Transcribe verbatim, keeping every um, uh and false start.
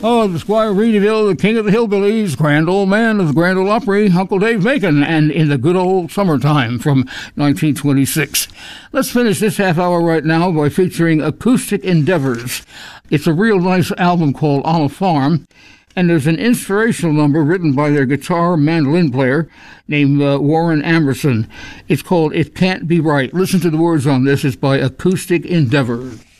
Oh, the Squire Reedyville, the king of the hillbillies, grand old man of the Grand Ole Opry, Uncle Dave Macon, and In the Good Old Summertime from nineteen twenty-six. Let's finish this half hour right now by featuring Acoustic Endeavors. It's a real nice album called On a Farm, and there's an inspirational number written by their guitar mandolin player named uh, Warren Amerson. It's called It Can't Be Right. Listen to the words on this. It's by Acoustic Endeavors.